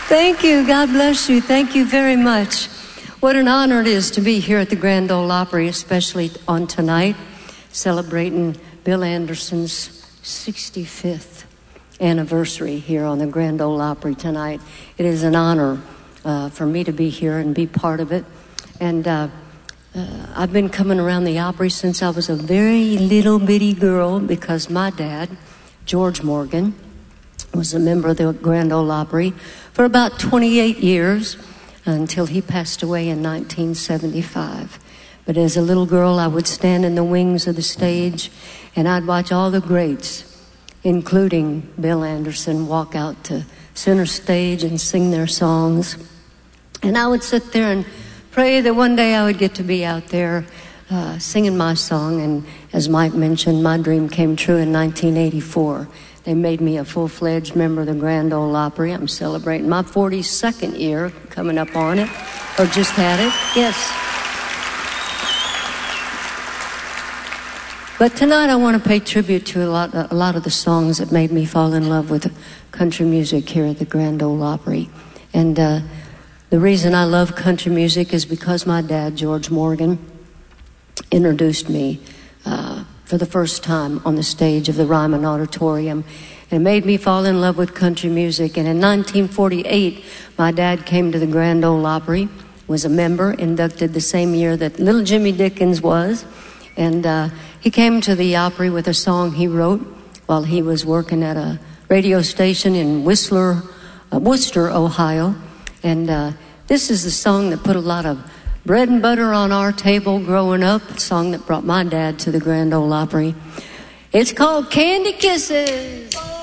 Thank you. God bless you. Thank you very much. What an honor it is to be here at the Grand Ole Opry, especially on tonight, celebrating Bill Anderson's 65th anniversary here on the Grand Ole Opry tonight. It is an honor for me to be here and be part of it. And I've been coming around the Opry since I was a very little bitty girl because my dad, George Morgan, was a member of the Grand Ole Opry for about 28 years until he passed away in 1975. But as a little girl, I would stand in the wings of the stage and I'd watch all the greats, including Bill Anderson, walk out to center stage and sing their songs. And I would sit there and pray that one day I would get to be out there singing my song. And as Mike mentioned, my dream came true in 1984. They made me a full-fledged member of the Grand Ole Opry. I'm celebrating my 42nd year coming up on it, or just had it, yes. But tonight I want to pay tribute to a lot of the songs that made me fall in love with country music here at the Grand Ole Opry. And the reason I love country music is because my dad, George Morgan, introduced me for the first time on the stage of the Ryman Auditorium. And it made me fall in love with country music. And in 1948, my dad came to the Grand Ole Opry, was a member, inducted the same year that little Jimmy Dickens was. And he came to the Opry with a song he wrote while he was working at a radio station in Worcester, Ohio. And this is the song that put a lot of bread and butter on our table growing up, a song that brought my dad to the Grand Ole Opry. It's called Candy Kisses.